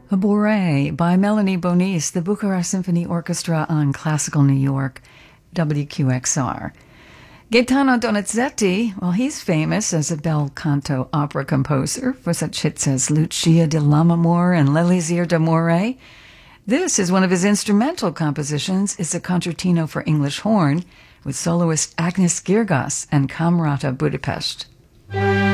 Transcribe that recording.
Bourrée by Melanie Bonis, the Bucharest Symphony Orchestra on Classical New York, WQXR. Gaetano Donizetti, well, he's famous as a bel canto opera composer for such hits as Lucia di Lammermoor and L'Elisir d'Amore. This is one of his instrumental compositions. It's a concertino for English horn with soloist Agnes Girgas and Camerata Budapest.